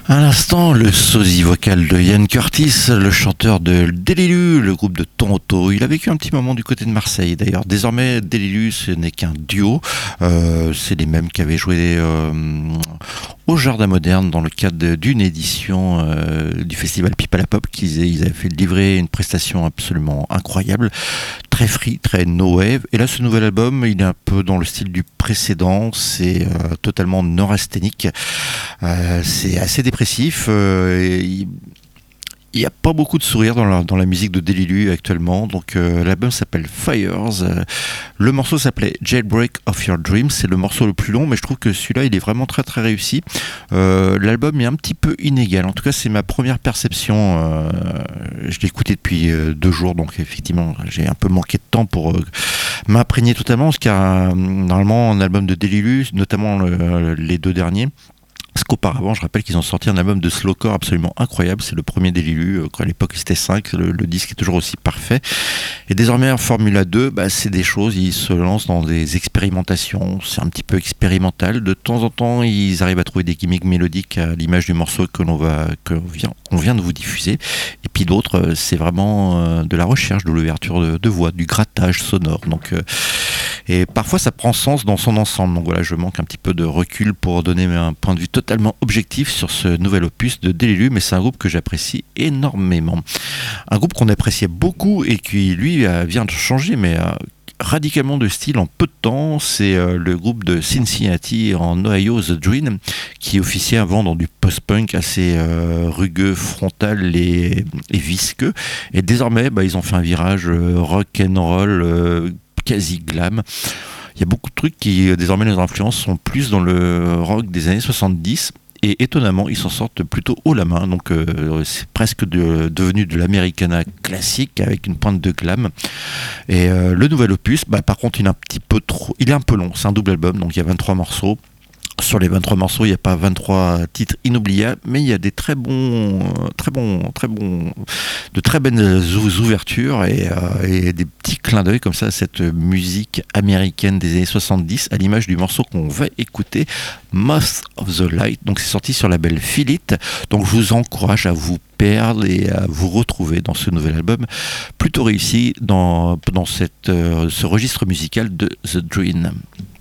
À l'instant, le sosie vocal de Ian Curtis, le chanteur de Delilu, le groupe de Toronto. Il a vécu un petit moment du côté de Marseille. D'ailleurs, désormais, Delilu, ce n'est qu'un duo. C'est les mêmes qui avaient joué au Jardin Moderne dans le cadre d'une édition du festival Pipe à la Pop. Ils avaient fait livrer une prestation absolument incroyable, très free, très no wave. Et là, ce nouvel album, il est un peu dans le style du précédent. C'est totalement neurasthénique. C'est assez dépressif. Il n'y a pas beaucoup de sourires dans la musique de Delilu actuellement. Donc l'album s'appelle Fires. Le morceau s'appelait Jailbreak of Your Dreams. C'est le morceau le plus long, mais je trouve que celui-là, il est vraiment très très réussi. L'album est un petit peu inégal. En tout cas, c'est ma première perception. Je l'ai écouté depuis 2 jours, donc effectivement, j'ai un peu manqué de temps pour m'imprégner totalement. Parce qu'il y a normalement un album de Delilu, notamment les 2 derniers. Parce qu'auparavant, je rappelle qu'ils ont sorti un album de slowcore absolument incroyable. C'est le premier Delilu. À l'époque, c'était 5. Le disque est toujours aussi parfait. Et désormais, en Formula 2, c'est des choses. Ils se lancent dans des expérimentations. C'est un petit peu expérimental. De temps en temps, ils arrivent à trouver des gimmicks mélodiques à l'image du morceau qu'on vient de vous diffuser. Et puis d'autres, c'est vraiment de la recherche, de l'ouverture de voix, du grattage sonore. Donc, et parfois, ça prend sens dans son ensemble. Donc voilà, je manque un petit peu de recul pour donner un point de vue totalement objectif sur ce nouvel opus de Delilu, mais c'est un groupe que j'apprécie énormément. Un groupe qu'on appréciait beaucoup et qui, lui, vient de changer, mais radicalement de style en peu de temps. C'est le groupe de Cincinnati en Ohio, The Dream, qui officiait avant dans du post-punk assez rugueux, frontal et visqueux. Et désormais, ils ont fait un virage rock and roll quasi glam. Il y a beaucoup de trucs qui, désormais, les influences sont plus dans le rock des années 70. Et étonnamment, ils s'en sortent plutôt haut la main. Donc, c'est presque devenu de l'Americana classique avec une pointe de glam. Et le nouvel opus, par contre, il est un peu long. C'est un double album, donc il y a 23 morceaux. Sur les 23 morceaux, il n'y a pas 23 titres inoubliables, mais il y a des de très belles ouvertures et des petits clins d'œil comme ça à cette musique américaine des années 70, à l'image du morceau qu'on va écouter, Moth of the Light. Donc c'est sorti sur la label Feel It. Donc je vous encourage à vous perdre et à vous retrouver dans ce nouvel album plutôt réussi dans ce registre musical de The Dream.